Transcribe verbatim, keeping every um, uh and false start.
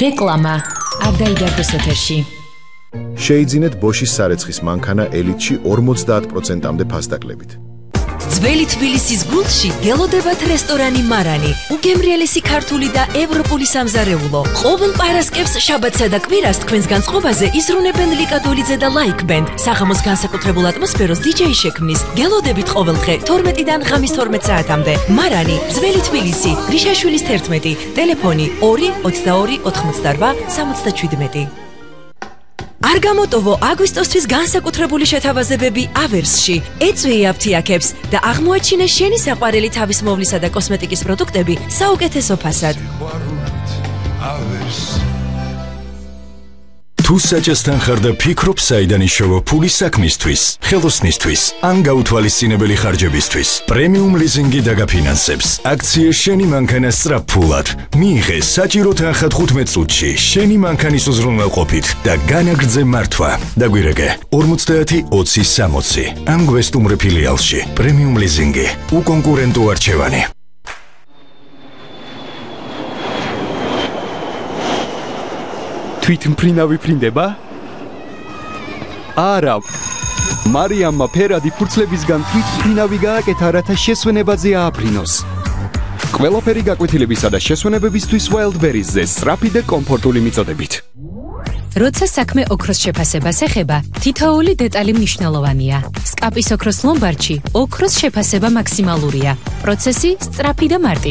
რეკლამა არ დაიდარდოს ეთერში. შეიძინეთ ბოშის სარეცხის მანქანა ელიტში ორმოცდაათ პროცენტამდე ფასდაკლებით. ძველი თბილისის გულში გელოდებათ რესტორანი მარანი, უგემრიელესი ქართული და ევროპული სამზარეულო. ყოველ პარასკევს, შაბათსა და კვირას თქვენს განწყობაზე იზრუნებენ ლიკა დოლიძე და ლაიქ ბენდ. საღამოს განსაკუთრებულ ატმოსფეროს დიჯეი შექმნის. გელოდებით ყოველდღე თორმეტიდან ღამის თორმეტ საათამდე. მარანი, ძველი თბილისი, გრიშაშვილის თერთმეტი, ტელეფონი ორი ოცდაორი ოთხმოცდარვა სამოცდაჩვიდმეტი. არ გამოტოვო აგვისტოსთვის განსაკუთრებული შეთავაზებები ავერსში. ეწვიე აფთიაქებს და აღმოაჩინე შენი საყვარელი თავის მოვლისა და კოსმეტიკის პროდუქტები საუკეთესო ფასად. თუ საჭესთან ხარ და ფიქრობ საიდან იშოვა ფული საქმისთვის, ხელოსნისთვის, ან გაუთვალისწინებელი ხარჯებისთვის, პრემიუმ ლიზინგი დაგაფინანსებს. აქცია შენი მანქანა სწრაფფულად. მიიღე საჭირო თანხად თხუთმეტ წუთში შენი მანქანის უზრუნველყოფით და განაგრძე მართვა. დაგვირეკე ორმოცდაათი ოცი სამოცი. ამ გვესტუმრე ფილიალში პრემიუმ ლიზინგი. უკონკურენტო არჩევანი. თვითმფრინავი ფრინდება? არა. მარიამმა ფერადი ფურცლებისგან თვითმფრინავი გააკეთა, რათა შესვენებაზე ააფრინოს. ყველაფერი გაკვეთილებისა და შესვენებებისთვის Wildberries-ზე სწრაფი და კომფორტული მიწოდებით. როცა საქმე ოქროს შეფასებას ეხება, თითოეული დეტალი მნიშვნელოვანია. სკაპის ოქროს ლომბარდში ოქროს შეფასება მაქსიმალურია. პროცესი სწრაფი და მარტივი.